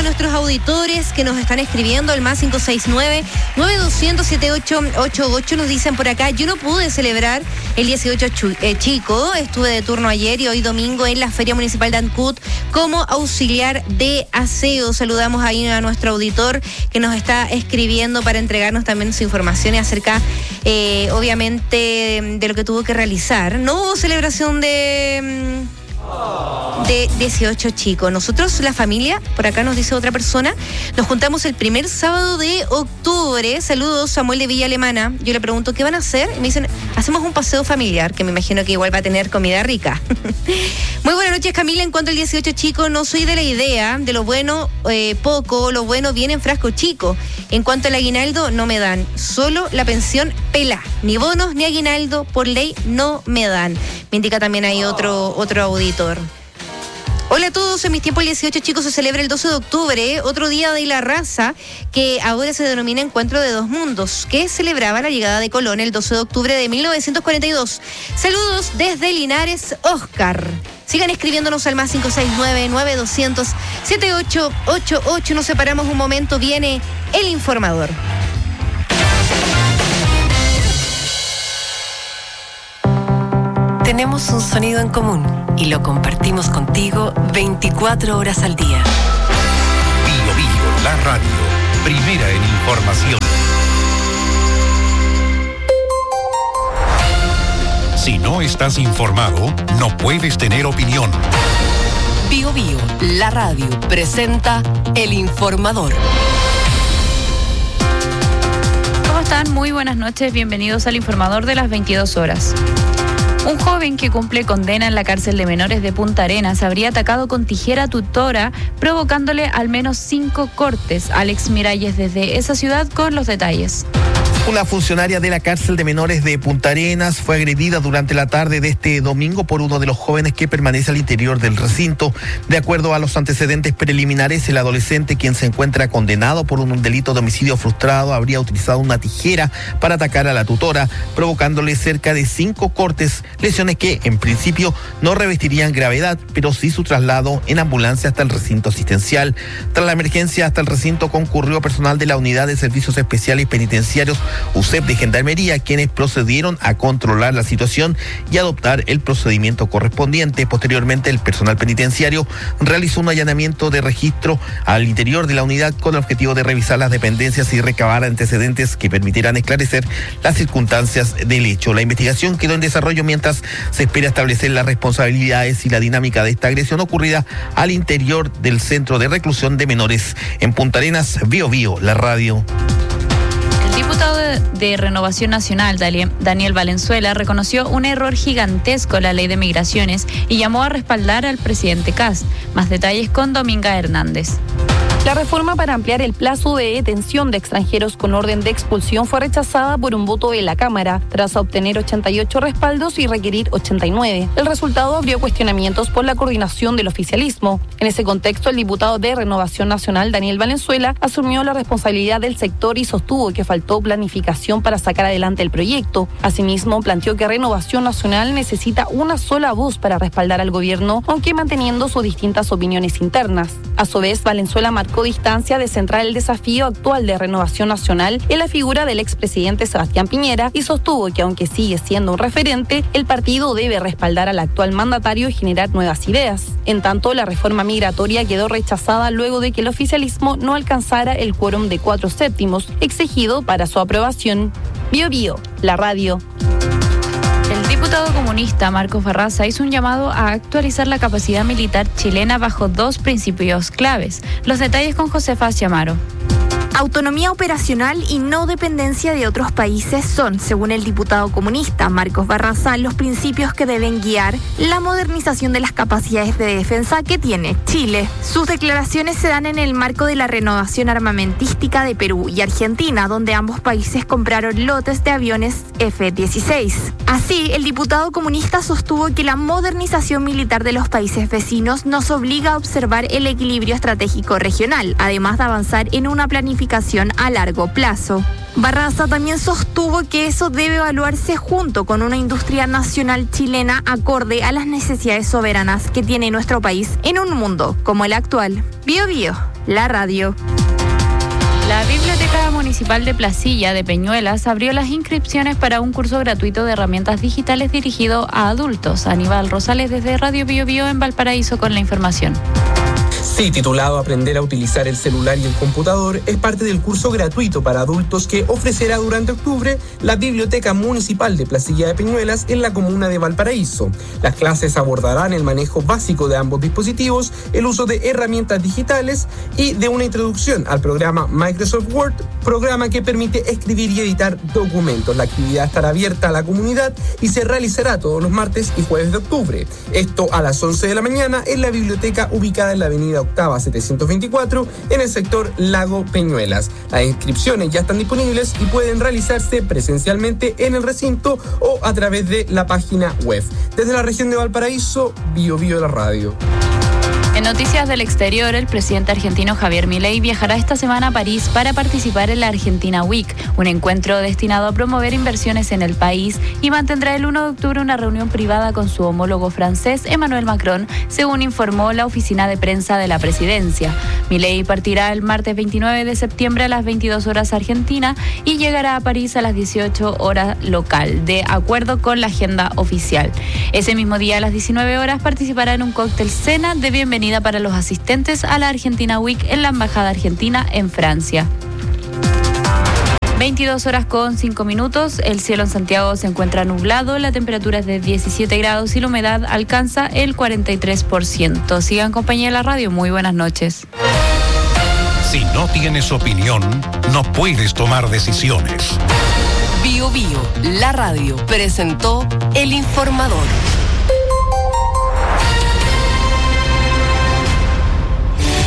nuestros auditores que nos están escribiendo al más 569-9200-7888. Nos dicen por acá, yo no pude celebrar el 18 chico, estuve de turno ayer y hoy domingo en la Feria Municipal de Ancud como auxiliar de aseo. Saludamos ahí a nuestro auditor que nos está escribiendo para entregarnos también su información acerca, obviamente, de lo que tuvo que realizar. No hubo celebración de 18 chicos. Nosotros, la familia, por acá nos dice otra persona, nos juntamos el primer sábado de octubre. Saludos, Samuel de Villa Alemana. Yo le pregunto, ¿qué van a hacer? Y me dicen, hacemos un paseo familiar, que me imagino que igual va a tener comida rica. Muy buenas noches, Camila. En cuanto al 18 chico, no soy de la idea de lo bueno, poco, lo bueno viene en frasco chico. En cuanto al aguinaldo, no me dan. Solo la pensión pela. Ni bonos ni aguinaldo, por ley, no me dan. Me indica también ahí otro auditor. Hola a todos, en mis tiempos el 18 chicos se celebra el 12 de octubre, otro día de la raza que ahora se denomina Encuentro de Dos Mundos, que celebraba la llegada de Colón el 12 de octubre de 1942. Saludos desde Linares, Oscar. Sigan escribiéndonos al más 569-9200-7888. Nos separamos un momento, viene el informador. Tenemos un sonido en común y lo compartimos contigo 24 horas al día. Bio Bio, la radio, primera en información. Si no estás informado, no puedes tener opinión. Bio Bio, la radio, presenta El Informador. ¿Cómo están? Muy buenas noches, bienvenidos al Informador de las 22 horas. Un joven que cumple condena en la cárcel de menores de Punta Arenas habría atacado con tijera a tutora, provocándole al menos 5 cortes. Alex Miralles desde esa ciudad con los detalles. Una funcionaria de la cárcel de menores de Punta Arenas fue agredida durante la tarde de este domingo por uno de los jóvenes que permanece al interior del recinto. De acuerdo a los antecedentes preliminares, el adolescente, quien se encuentra condenado por un delito de homicidio frustrado, habría utilizado una tijera para atacar a la tutora, provocándole cerca de 5 cortes, lesiones que en principio no revestirían gravedad, pero sí su traslado en ambulancia hasta el recinto asistencial. Tras la emergencia hasta el recinto concurrió personal de la Unidad de Servicios Especiales Penitenciarios USEP de Gendarmería, quienes procedieron a controlar la situación y adoptar el procedimiento correspondiente. Posteriormente, el personal penitenciario realizó un allanamiento de registro al interior de la unidad con el objetivo de revisar las dependencias y recabar antecedentes que permitieran esclarecer las circunstancias del hecho. La investigación quedó en desarrollo mientras se espera establecer las responsabilidades y la dinámica de esta agresión ocurrida al interior del centro de reclusión de menores en Punta Arenas. Bio Bio, la radio. El diputado de Renovación Nacional, Daniel Valenzuela, reconoció un error gigantesco en la ley de migraciones y llamó a respaldar al presidente Kast. Más detalles con Dominga Hernández. La reforma para ampliar el plazo de detención de extranjeros con orden de expulsión fue rechazada por un voto de la Cámara, tras obtener 88 respaldos y requerir 89. El resultado abrió cuestionamientos por la coordinación del oficialismo. En ese contexto, el diputado de Renovación Nacional, Daniel Valenzuela, asumió la responsabilidad del sector y sostuvo que faltó planificación para sacar adelante el proyecto. Asimismo, planteó que Renovación Nacional necesita una sola voz para respaldar al gobierno, aunque manteniendo sus distintas opiniones internas. A su vez, Valenzuela marcó distancia de centrar el desafío actual de Renovación Nacional en la figura del expresidente Sebastián Piñera y sostuvo que aunque sigue siendo un referente, el partido debe respaldar al actual mandatario y generar nuevas ideas. En tanto, la reforma migratoria quedó rechazada luego de que el oficialismo no alcanzara el quórum de 4/7 exigido para su aprobación. Bio Bio, la radio. El diputado comunista Marcos Barraza hizo un llamado a actualizar la capacidad militar chilena bajo 2 principios claves. Los detalles con Josefa Chamaro. Autonomía operacional y no dependencia de otros países son, según el diputado comunista Marcos Barraza, los principios que deben guiar la modernización de las capacidades de defensa que tiene Chile. Sus declaraciones se dan en el marco de la renovación armamentística de Perú y Argentina, donde ambos países compraron lotes de aviones F-16. Así, el diputado comunista sostuvo que la modernización militar de los países vecinos nos obliga a observar el equilibrio estratégico regional, además de avanzar en una planificación a largo plazo. Barraza también sostuvo que eso debe evaluarse junto con una industria nacional chilena acorde a las necesidades soberanas que tiene nuestro país en un mundo como el actual. Bio Bio, la radio. La Biblioteca Municipal de Placilla de Peñuelas abrió las inscripciones para un curso gratuito de herramientas digitales dirigido a adultos. Aníbal Rosales desde Radio Bio Bio en Valparaíso con la información. Sí, titulado Aprender a utilizar el celular y el computador, es parte del curso gratuito para adultos que ofrecerá durante octubre la Biblioteca Municipal de Placilla de Peñuelas en la comuna de Valparaíso. Las clases abordarán el manejo básico de ambos dispositivos, el uso de herramientas digitales y de una introducción al programa Microsoft Word, programa que permite escribir y editar documentos. La actividad estará abierta a la comunidad y se realizará todos los martes y jueves de octubre. Esto a las 11 de la mañana en la biblioteca ubicada en la avenida Octava 724 en el sector Lago Peñuelas. Las inscripciones ya están disponibles y pueden realizarse presencialmente en el recinto o a través de la página web. Desde la región de Valparaíso, Bio Bio la radio. En noticias del exterior, el presidente argentino Javier Milei viajará esta semana a París para participar en la Argentina Week, un encuentro destinado a promover inversiones en el país, y mantendrá el 1 de octubre una reunión privada con su homólogo francés Emmanuel Macron, según informó la oficina de prensa de la presidencia. Milei partirá el martes 29 de septiembre a las 22 horas Argentina y llegará a París a las 18 horas local, de acuerdo con la agenda oficial. Ese mismo día a las 19 horas participará en un cóctel cena de bienvenida para los asistentes a la Argentina Week en la Embajada Argentina en Francia. 22 horas con 5 minutos, el cielo en Santiago se encuentra nublado, la temperatura es de 17 grados y la humedad alcanza el 43%. Sigan en compañía de la radio, muy buenas noches. Si no tienes opinión, no puedes tomar decisiones. Bio Bio, la radio, presentó El Informador.